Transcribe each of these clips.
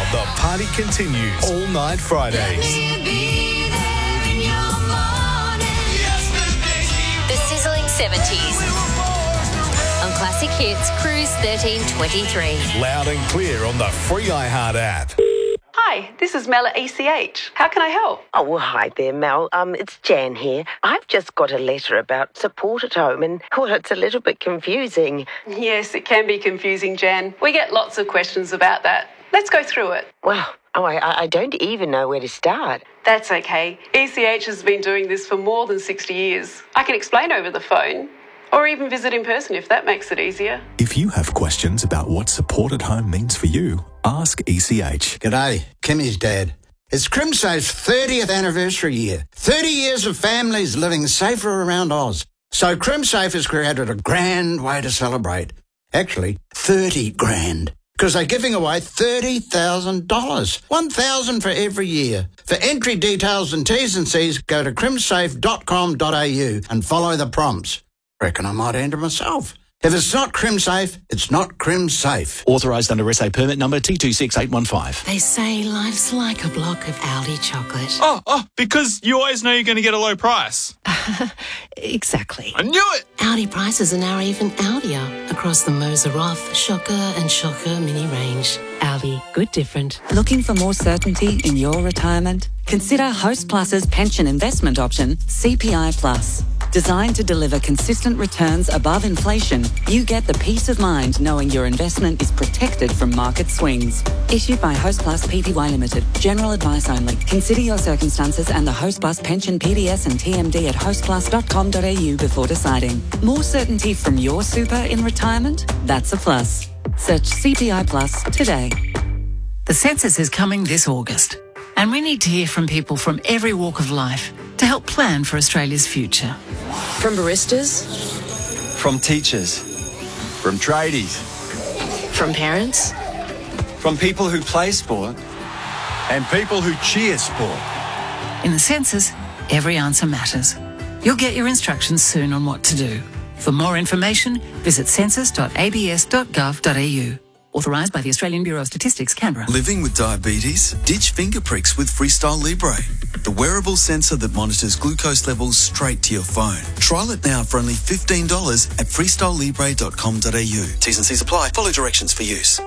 The party continues all night Fridays. The sizzling 70s. On Classic Hits, Cruise 1323. Loud and clear on the free iHeart app. Hi, this is Mel at ECH. How can I help? Oh, well, hi there, Mel. It's Jan here. I've just got a letter about support at home and, well, it's a little bit confusing. Yes, it can be confusing, Jan. We get lots of questions about that. Let's go through it. Well, I don't even know where to start. That's okay. ECH has been doing this for more than 60 years. I can explain over the phone, or even visit in person if that makes it easier. If you have questions about what support at home means for you, ask ECH. G'day, Kimmy's dad. It's CrimSafe's 30th anniversary year. 30 years of families living safer around Oz. So CrimSafe has created a grand way to celebrate. Actually, 30 grand. Because they're giving away $30,000. $1,000 for every year. For entry details and T's and C's, go to crimsafe.com.au and follow the prompts. Reckon I might enter myself. If it's not CrimSafe, it's not CrimSafe. Authorised under SA permit number T26815. They say life's like a block of Aldi chocolate. Oh, because you always know you're going to get a low price. Exactly. I knew it! Aldi prices are now even Aldier across the Moser Roth, Shocker and Shocker mini range. Aldi, good different. Looking for more certainty in your retirement? Consider Host Plus's pension investment option, CPI Plus. Designed to deliver consistent returns above inflation, you get the peace of mind knowing your investment is protected from market swings. Issued by Host Plus Pty Limited. General advice only. Consider your circumstances and the Host Plus pension PDS and TMD at hostplus.com.au before deciding. More certainty from your super in retirement? That's a plus. Search CPI Plus today. The census is coming this August, and we need to hear from people from every walk of life to help plan for Australia's future. From baristas, from teachers, from tradies, from parents, from people who play sport, and people who cheer sport. In the census, every answer matters. You'll get your instructions soon on what to do. For more information, visit census.abs.gov.au. Authorised by the Australian Bureau of Statistics, Canberra. Living with diabetes? Ditch finger pricks with Freestyle Libre, the wearable sensor that monitors glucose levels straight to your phone. Trial it now for only $15 at freestylelibre.com.au. T's and C's apply. Follow directions for use.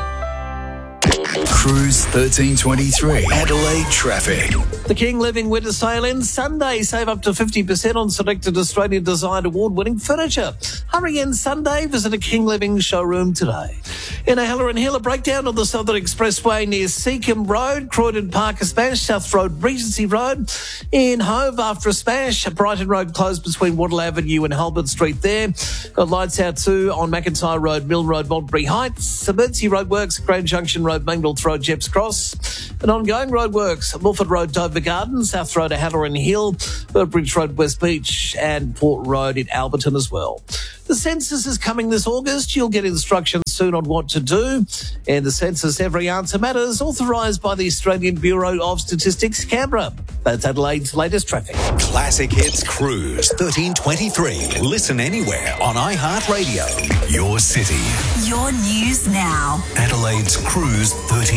Cruise 1323. Adelaide traffic. The King Living Winter Sale ends Sunday. Save up to 50% on selected Australian Design Award-winning furniture. Hurry in Sunday. Visit a King Living showroom today. In Halloran Hill, a breakdown on the Southern Expressway near Seacombe Road. Croydon Park, a smash. South Road, Regency Road. In Hove, after a smash. Brighton Road closed between Wattle Avenue and Hulbert Street there. Got lights out too on McIntyre Road, Mill Road, Montbury Heights. Emergency roadworks, Grand Junction Road, Mangles Road, Jeps Cross. An ongoing roadworks, Milford Road, Dover Garden, South Road to Halloran Hill, Burbridge Road, West Beach, and Port Road in Alberton as well. The census is coming this August. You'll get instructions soon on what to do. And the census, every answer matters, authorised by the Australian Bureau of Statistics, Canberra. That's Adelaide's latest traffic. Classic Hits Cruise 1323. Listen anywhere on iHeartRadio. Your city. Your news now. Adelaide's Cruise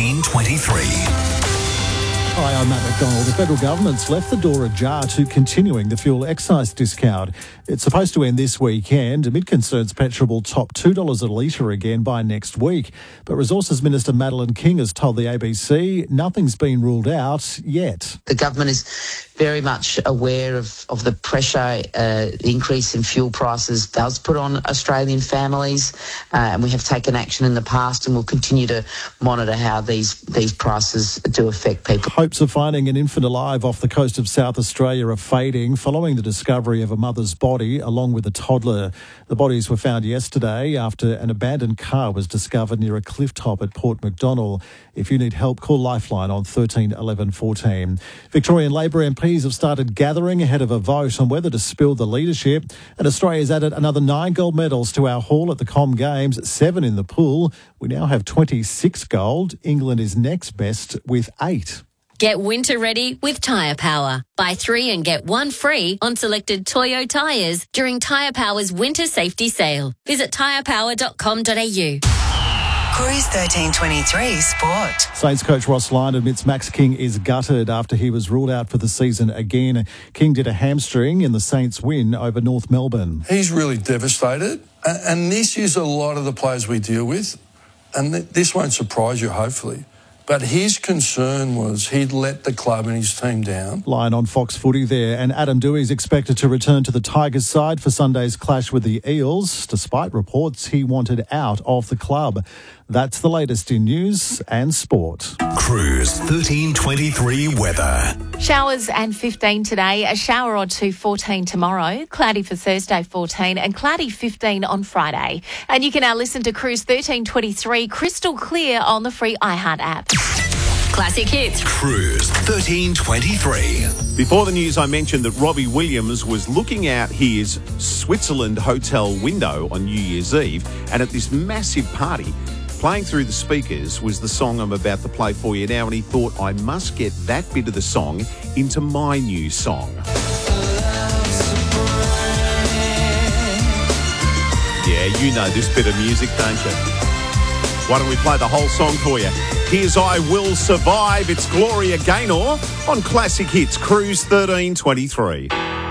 1323. Hi, I'm Matt McDonald. The federal government's left the door ajar to continuing the fuel excise discount. It's supposed to end this weekend amid concerns petrol will top $2 a litre again by next week. But Resources Minister Madeleine King has told the ABC nothing's been ruled out yet. The government is very much aware of the pressure the increase in fuel prices does put on Australian families, and we have taken action in the past and will continue to monitor how these prices do affect people. Hopes of finding an infant alive off the coast of South Australia are fading following the discovery of a mother's body along with a toddler. The bodies were found yesterday after an abandoned car was discovered near a cliff top at Port MacDonnell. If you need help, call Lifeline on 13 11 14. Victorian Labor MPs have started gathering ahead of a vote on whether to spill the leadership, and Australia's added another 9 gold medals to our haul at the Com Games, 7 in the pool. We now have 26 gold. England is next best with 8. Get winter ready with Tyre Power. Buy 3 and get 1 free on selected Toyo tyres during Tyre Power's winter safety sale. Visit tyrepower.com.au. Cruise 1323 Sport. Saints coach Ross Lyon admits Max King is gutted after he was ruled out for the season again. King did a hamstring in the Saints' win over North Melbourne. He's really devastated, and this is a lot of the players we deal with, and this won't surprise you, hopefully. But his concern was he'd let the club and his team down. Lyon on Fox Footy there, and Adam Doueihi is expected to return to the Tigers side for Sunday's clash with the Eels, despite reports he wanted out of the club. That's the latest in news and sport. Cruise 1323 weather. Showers and 15 today, a shower or two 14 tomorrow, cloudy for Thursday 14 and cloudy 15 on Friday. And you can now listen to Cruise 1323 crystal clear on the free iHeart app. Classic hits. Cruise 1323. Before the news, I mentioned that Robbie Williams was looking out his Switzerland hotel window on New Year's Eve, and at this massive party, playing through the speakers was the song I'm about to play for you now, and he thought, I must get that bit of the song into my new song. Yeah, you know this bit of music, don't you? Why don't we play the whole song for you? Here's I Will Survive. It's Gloria Gaynor on Classic Hits, Cruise 1323.